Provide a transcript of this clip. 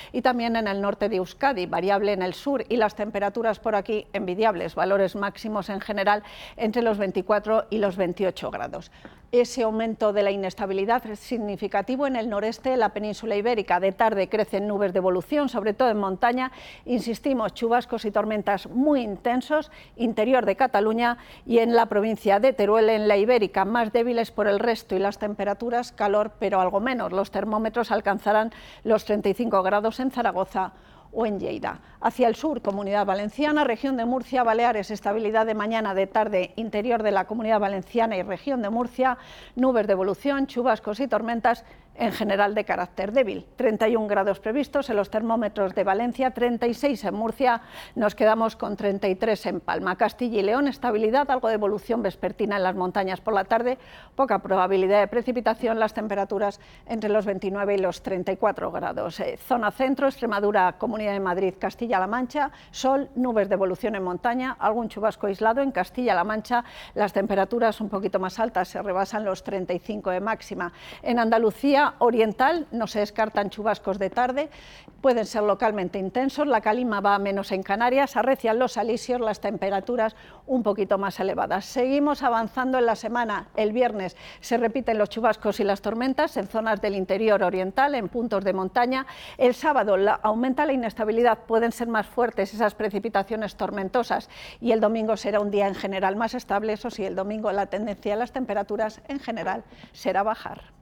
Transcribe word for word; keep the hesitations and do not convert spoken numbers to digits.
y también en el norte de Euskadi, variable en el sur, y las temperaturas por aquí envidiables, valores máximos en general entre los veinticuatro y los veintiocho grados. Ese aumento de la inestabilidad es significativo en el noreste de la península ibérica. De tarde crecen nubes de evolución, sobre todo en montaña. Insistimos, chubascos y tormentas muy intensos, interior de Cataluña y en la provincia de Teruel, en la ibérica, más débiles por el resto, y las temperaturas calor, pero algo menos. Los termómetros alcanzarán los treinta y cinco grados en Zaragoza o en Lleida. Hacia el sur, Comunidad Valenciana, región de Murcia, Baleares, estabilidad de mañana, de tarde, interior de la Comunidad Valenciana y región de Murcia, nubes de evolución, chubascos y tormentas, en general de carácter débil. treinta y un grados previstos en los termómetros de Valencia, treinta y seis en Murcia, nos quedamos con treinta y tres en Palma. Castilla y León, estabilidad, algo de evolución vespertina en las montañas por la tarde, poca probabilidad de precipitación, las temperaturas entre los veintinueve y los treinta y cuatro grados. Eh, zona centro, Extremadura, Comunidad de Madrid, Castilla-La Mancha, sol, nubes de evolución en montaña, algún chubasco aislado en Castilla-La Mancha, las temperaturas un poquito más altas, se rebasan los treinta y cinco de máxima. En Andalucía oriental no se descartan chubascos de tarde, pueden ser localmente intensos, la calima va a menos en Canarias, arrecian los alisios, las temperaturas un poquito más elevadas. Seguimos avanzando en la semana, el viernes se repiten los chubascos y las tormentas en zonas del interior oriental, en puntos de montaña. El sábado la, aumenta la inestabilidad, pueden ser más fuertes esas precipitaciones tormentosas, y el domingo será un día en general más estable. Eso sí, el domingo la tendencia de las temperaturas en general será bajar.